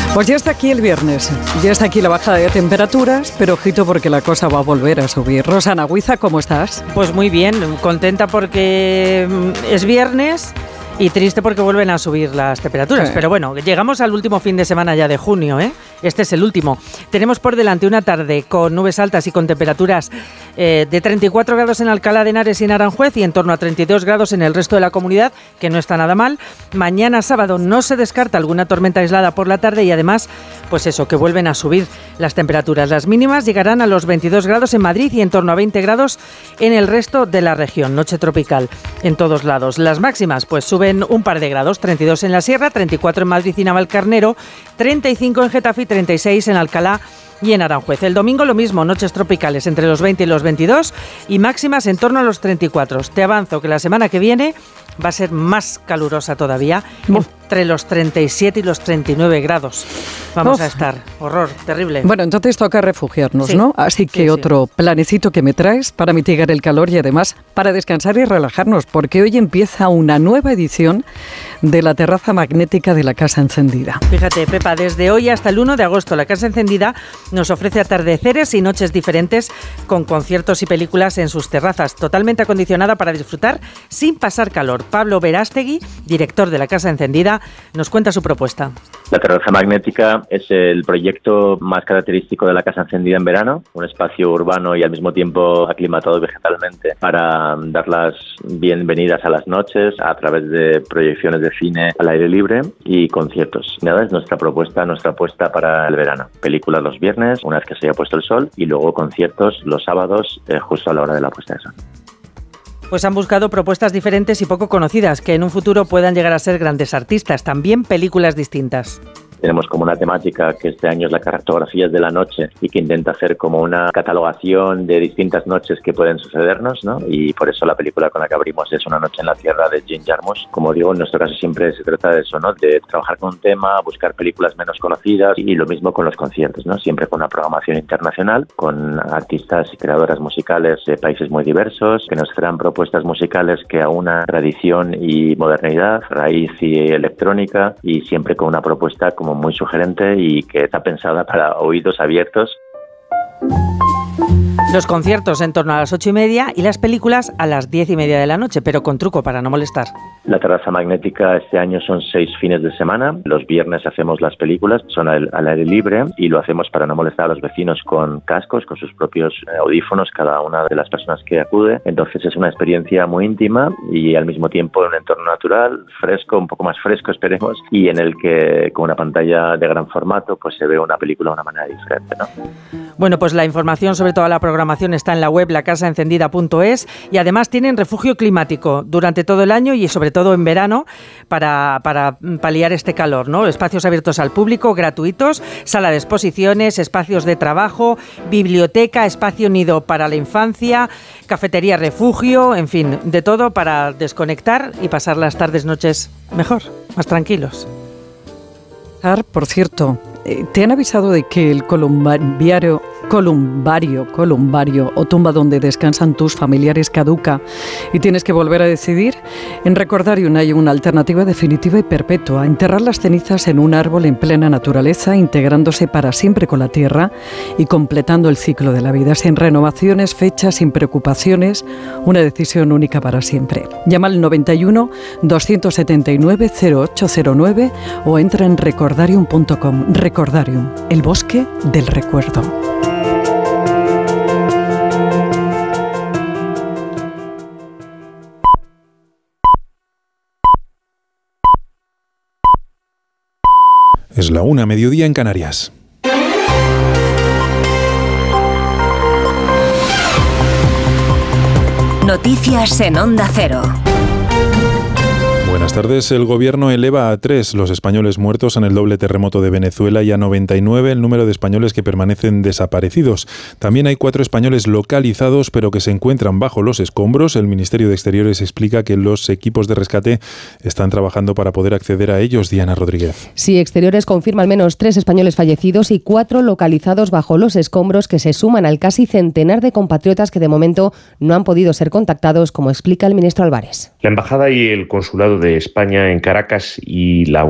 Pues ya está aquí el viernes, ya está aquí la bajada de temperaturas, pero ojito porque la cosa va a volver a subir. Rosana Huiza, ¿cómo estás? Pues muy bien, contenta porque es viernes y triste porque vuelven a subir las temperaturas. Sí. Pero bueno, llegamos al último fin de semana ya de junio, ¿eh? Este es el último. Tenemos por delante una tarde con nubes altas y con temperaturas de 34 grados en Alcalá de Henares y en Aranjuez y en torno a 32 grados en el resto de la comunidad, que no está nada mal. Mañana sábado no se descarta alguna tormenta aislada por la tarde y además, pues eso, que vuelven a subir las temperaturas. Las mínimas llegarán a los 22 grados en Madrid y en torno a 20 grados en el resto de la región. Noche tropical en todos lados. Las máximas pues suben un par de grados, 32 en la Sierra, 34 en Madrid y Navalcarnero, 35 en Getafe y 36 en Alcalá y en Aranjuez. El domingo lo mismo, noches tropicales entre los 20 y los 22 y máximas en torno a los 34. Te avanzo que la semana que viene va a ser más calurosa todavía, entre los 37 y los 39 grados. Vamos a estar. Horror, terrible. Bueno, entonces toca refugiarnos, sí, ¿no? Así que sí, otro planecito que me traes para mitigar el calor y además para descansar y relajarnos, porque hoy empieza una nueva edición de la terraza magnética de la Casa Encendida. Fíjate, Pepa, desde hoy hasta el 1 de agosto la Casa Encendida nos ofrece atardeceres y noches diferentes con conciertos y películas en sus terrazas, totalmente acondicionada para disfrutar sin pasar calor. Pablo Verástegui, director de la Casa Encendida, nos cuenta su propuesta. La terraza magnética es el proyecto más característico de la Casa Encendida en verano, un espacio urbano y al mismo tiempo aclimatado vegetalmente para dar las bienvenidas a las noches a través de proyecciones de cine al aire libre y conciertos. Nada, es nuestra apuesta para el verano. Películas los viernes, una vez que se haya puesto el sol, y luego conciertos los sábados, justo a la hora de la puesta de sol. Pues han buscado propuestas diferentes y poco conocidas que en un futuro puedan llegar a ser grandes artistas, también películas distintas. Tenemos como una temática que este año es la cartografías de la noche y que intenta hacer como una catalogación de distintas noches que pueden sucedernos, ¿no? Y por eso la película con la que abrimos es Una noche en la Tierra de Jim Jarmusch. Como digo, en nuestro caso siempre se trata de eso, ¿no? De trabajar con un tema, buscar películas menos conocidas y lo mismo con los conciertos, ¿no? Siempre con una programación internacional, con artistas y creadoras musicales de países muy diversos, que nos traen propuestas musicales que aunan tradición y modernidad, raíz y electrónica, y siempre con una propuesta como muy sugerente y que está pensada para oídos abiertos. Los conciertos en torno a las 8:30 y las películas a las 10:30 de la noche, pero con truco para no molestar. La terraza magnética este año son 6 fines de semana. Los viernes hacemos las películas, son al aire libre y lo hacemos para no molestar a los vecinos con cascos, con sus propios audífonos, cada una de las personas que acude. Entonces es una experiencia muy íntima y al mismo tiempo en un entorno natural, fresco, un poco más fresco esperemos, y en el que con una pantalla de gran formato pues se ve una película de una manera diferente, ¿no? Bueno, pues la información sobre toda la programación está en la web lacasaencendida.es y además tienen refugio climático durante todo el año y sobre todo en verano para paliar este calor, ¿no? Espacios abiertos al público, gratuitos, sala de exposiciones, espacios de trabajo, biblioteca, espacio nido para la infancia, cafetería refugio, en fin, de todo para desconectar y pasar las tardes, noches mejor, más tranquilos. Por cierto, ¿te han avisado de que el columbario o tumba donde descansan tus familiares caduca y tienes que volver a decidir? En Recordarium hay una alternativa definitiva y perpetua: enterrar las cenizas en un árbol en plena naturaleza, integrándose para siempre con la tierra y completando el ciclo de la vida, sin renovaciones, fechas, sin preocupaciones, una decisión única para siempre. Llama al 91 279 0809 o entra en recordarium.com. Recordarium, el bosque del recuerdo. Es la 1:00, mediodía en Canarias. Noticias en Onda Cero. Buenas tardes. El gobierno eleva a 3 los españoles muertos en el doble terremoto de Venezuela y a 99 el número de españoles que permanecen desaparecidos. También hay 4 españoles localizados pero que se encuentran bajo los escombros. El Ministerio de Exteriores explica que los equipos de rescate están trabajando para poder acceder a ellos. Diana Rodríguez. Sí, Exteriores confirma al menos 3 españoles fallecidos y 4 localizados bajo los escombros, que se suman al casi centenar de compatriotas que de momento no han podido ser contactados, como explica el ministro Álvarez. La Embajada y el Consulado de España en Caracas y la